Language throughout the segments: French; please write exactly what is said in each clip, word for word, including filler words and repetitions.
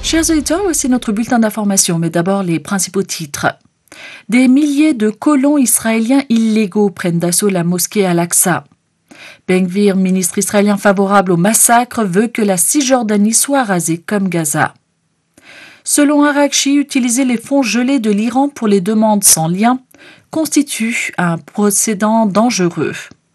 Chers auditeurs, voici notre bulletin d'information, mais d'abord les principaux titres. Des milliers de colons israéliens illégaux prennent d'assaut la mosquée Al-Aqsa. Ben Gvir, ministre israélien favorable au massacre, veut que la Cisjordanie soit rasée comme Gaza. Selon Arakchi, utiliser les fonds gelés de l'Iran pour les demandes sans lien constitue un procédant dangereux.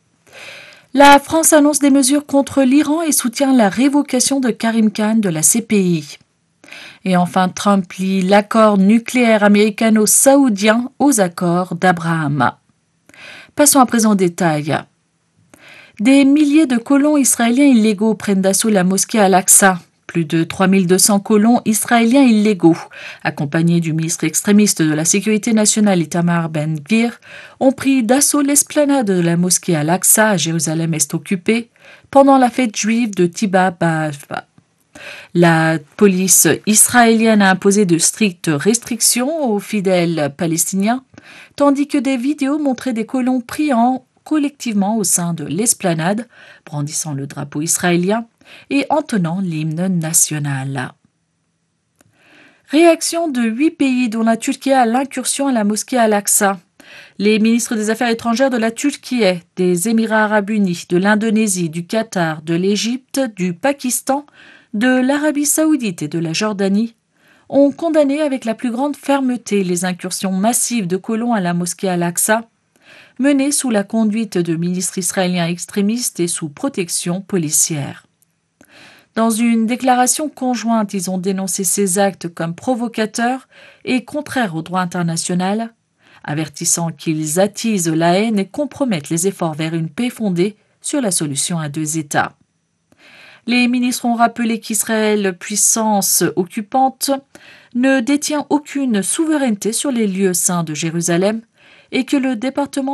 La France annonce des mesures contre l'Iran et soutient la révocation de Karim Khan de la C P I. Et enfin, Trump lie l'accord nucléaire américano-saoudien aux accords d'Abraham. Passons à présent aux détails. Des milliers de colons israéliens illégaux prennent d'assaut la mosquée Al-Aqsa. Plus de trois mille deux cents colons israéliens illégaux, accompagnés du ministre extrémiste de la Sécurité nationale Itamar Ben Gvir, ont pris d'assaut l'esplanade de la mosquée Al-Aqsa à Jérusalem-Est occupée pendant la fête juive de Tisha B'Av. La police israélienne a imposé de strictes restrictions aux fidèles palestiniens, tandis que des vidéos montraient des colons priant collectivement au sein de l'esplanade, brandissant le drapeau israélien et entonnant l'hymne national. Réaction de huit pays dont la Turquie à l'incursion à la mosquée Al-Aqsa. Les ministres des Affaires étrangères de la Turquie, des Émirats arabes unis, de l'Indonésie, du Qatar, de l'Égypte, du Pakistan, de l'Arabie saoudite et de la Jordanie ont condamné avec la plus grande fermeté les incursions massives de colons à la mosquée Al-Aqsa, menées sous la conduite de ministres israéliens extrémistes et sous protection policière. Dans une déclaration conjointe, ils ont dénoncé ces actes comme provocateurs et contraires au droit international, avertissant qu'ils attisent la haine et compromettent les efforts vers une paix fondée sur la solution à deux États. Les ministres ont rappelé qu'Israël, puissance occupante, ne détient aucune souveraineté sur les lieux saints de Jérusalem et que le département